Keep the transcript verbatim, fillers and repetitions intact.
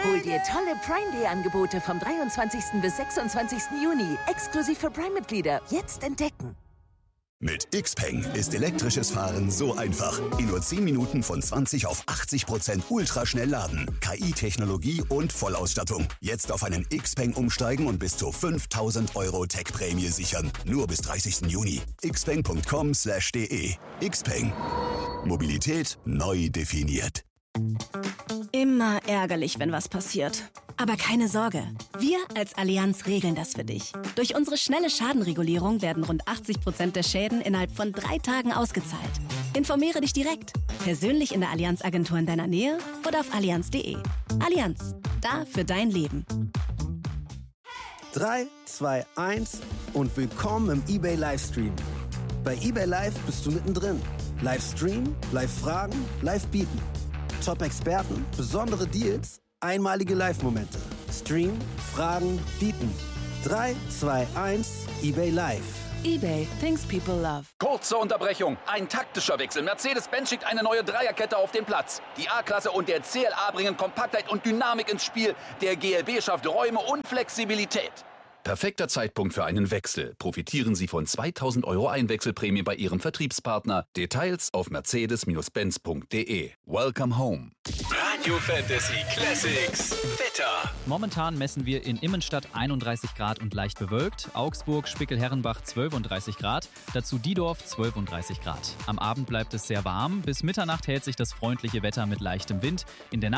Hol dir tolle Prime Day Angebote vom dreiundzwanzigsten bis sechsundzwanzigsten Juni. Exklusiv für Prime-Mitglieder. Jetzt entdecken. Mit Xpeng ist elektrisches Fahren so einfach. In nur zehn Minuten von zwanzig auf achtzig Prozent ultraschnell laden. K I-Technologie und Vollausstattung. Jetzt auf einen Xpeng umsteigen und bis zu fünftausend Euro Tech-Prämie sichern. Nur bis dreißigsten Juni. xpeng punkt com slash de. Xpeng. Mobilität neu definiert. Immer ärgerlich, wenn was passiert. Aber keine Sorge, wir als Allianz regeln das für dich. Durch unsere schnelle Schadenregulierung werden rund achtzig Prozent der Schäden innerhalb von drei Tagen ausgezahlt. Informiere dich direkt, persönlich in der Allianz-Agentur in deiner Nähe oder auf allianz punkt de. Allianz, da für dein Leben. drei, zwei, eins und willkommen im eBay Livestream. Bei eBay Live bist du mittendrin. Livestream, Live-Fragen, Live-Bieten. Top-Experten, besondere Deals, einmalige Live-Momente. Stream, Fragen, Bieten. drei, zwei, eins, eBay Live. eBay, things people love. Kurze Unterbrechung. Ein taktischer Wechsel. Mercedes-Benz schickt eine neue Dreierkette auf den Platz. Die A-Klasse und der C L A bringen Kompaktheit und Dynamik ins Spiel. Der G L B schafft Räume und Flexibilität. Perfekter Zeitpunkt für einen Wechsel. Profitieren Sie von zweitausend Euro Einwechselprämie bei Ihrem Vertriebspartner. Details auf mercedes benz punkt de. Welcome home. Radio Fantasy Classics. Wetter. Momentan messen wir in Immenstadt einunddreißig Grad und leicht bewölkt. Augsburg, Spickel-Herrenbach zwölfunddreißig Grad. Dazu Diedorf zwölfunddreißig Grad. Am Abend bleibt es sehr warm. Bis Mitternacht hält sich das freundliche Wetter mit leichtem Wind. In der